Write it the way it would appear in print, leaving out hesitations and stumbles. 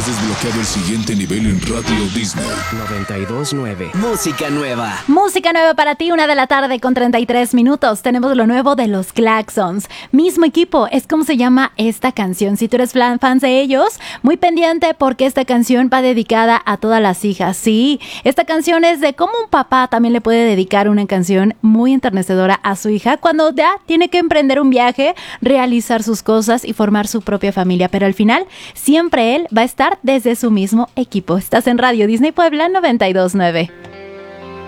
Has desbloqueado el siguiente nivel en Radio Disney. 92.9. Música nueva. Música nueva para ti, 1:33 p.m. Tenemos lo nuevo de los Klaxons. Mismo equipo, es como se llama esta canción. Si tú eres fan de ellos, muy pendiente porque esta canción va dedicada a todas las hijas. Sí, esta canción es de cómo un papá también le puede dedicar una canción muy enternecedora a su hija cuando ya tiene que emprender un viaje, realizar sus cosas y formar su propia familia. Pero al final, siempre él va a estar desde su mismo equipo. Estás en Radio Disney Puebla 92.9.